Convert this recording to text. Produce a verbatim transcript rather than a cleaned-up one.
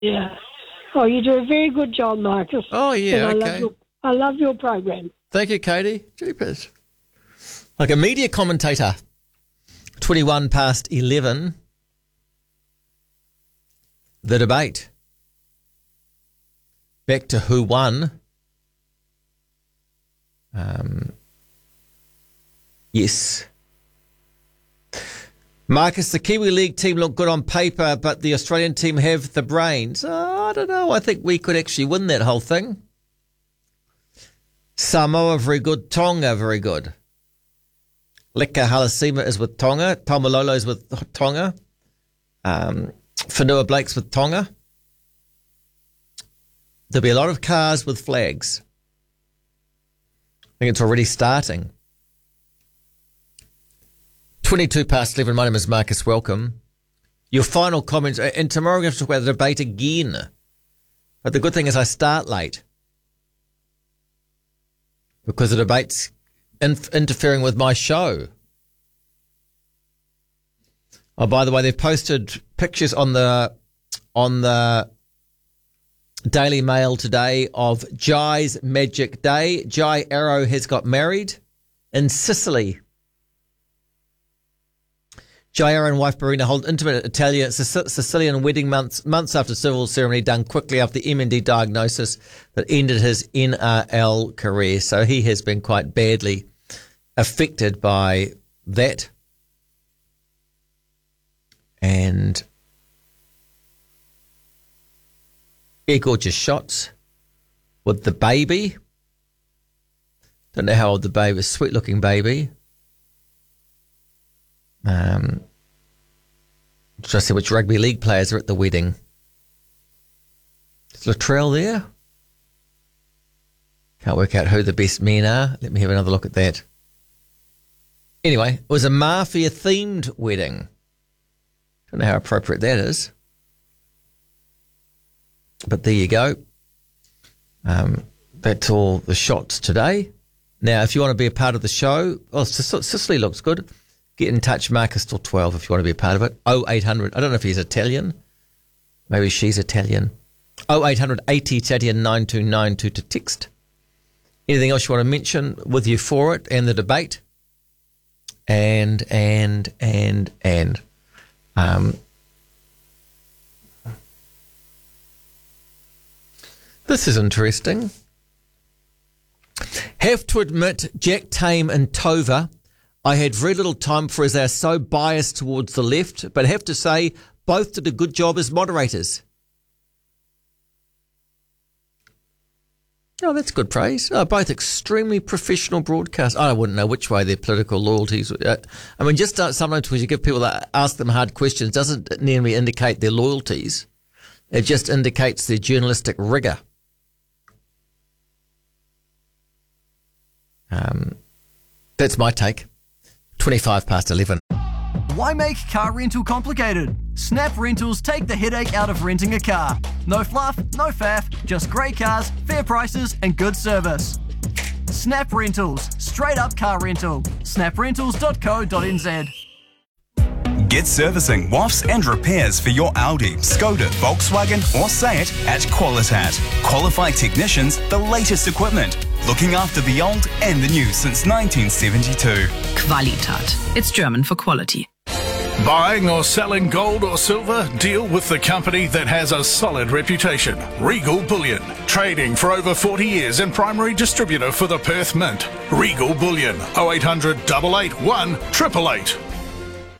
Yeah. Oh, you do a very good job, Marcus. Oh, yeah, and I okay. Love your, I love your program. Thank you, Katie. Jeepers. Like a media commentator. twenty-one past eleven. The debate. Back to who won. Um, yes. Marcus, the Kiwi League team look good on paper, but the Australian team have the brains. Oh, I don't know. I think we could actually win that whole thing. Samoa, very good. Tonga, very good. Leka Halasima is with Tonga. Taumalolo is with Tonga. Um, Whanua Blake's with Tonga. There'll be a lot of cars with flags. I think it's already starting. twenty-two past eleven. My name is Marcus. Welcome. Your final comments. And tomorrow we're going to talk about the debate again. But the good thing is I start late. Because the debate's in- interfering with my show. Oh, by the way, they've posted pictures on the on the Daily Mail today of Jai's Magic Day. Jai Arrow has got married in Sicily. Jai Arrow and wife Marina hold intimate Italian Sicilian wedding months months after civil ceremony done quickly after the M N D diagnosis that ended his N R L career. So he has been quite badly affected by that. And yeah, gorgeous shots with the baby. Don't know how old the baby is. Sweet looking baby. Um, trying to see which rugby league players are at the wedding. Is Latrell there? Can't work out who the best men are. Let me have another look at that. Anyway, it was a mafia-themed wedding. Don't know how appropriate that is. But there you go. Um, that's all the shots today. Now, if you want to be a part of the show, oh, Sicily looks good. Get in touch, Marcus till twelve if you want to be a part of it. oh eight hundred, I don't know if he's Italian. Maybe she's Italian. oh eight hundred eighty Italian nine two nine two to text. Anything else you want to mention with you for it and the debate? And, and, and, and. Um, this is interesting. Have to admit, Jack Tame and Tova, I had very little time for as they are so biased towards the left, but have to say both did a good job as moderators. Oh, that's good praise. Oh, both extremely professional broadcasters. I wouldn't know which way their political loyalties. Uh, I mean, just uh, sometimes when you give people that ask them hard questions, doesn't nearly indicate their loyalties. It just indicates their journalistic rigour. Um, that's my take. twenty-five past eleven. Why make car rental complicated? Snap Rentals take the headache out of renting a car. No fluff, no faff, just great cars, fair prices and good service. Snap Rentals, straight up car rental. snap rentals dot co dot n z. Get servicing, W A Fs and repairs for your Audi, Skoda, Volkswagen or Seat at Qualitat. Qualified technicians, the latest equipment. Looking after the old and the new since nineteen seventy-two. Qualitat. It's German for quality. Buying or selling gold or silver? Deal with the company that has a solid reputation. Regal Bullion. Trading for over forty years and primary distributor for the Perth Mint. Regal Bullion. oh eight hundred, eight eight one, eight eight eight.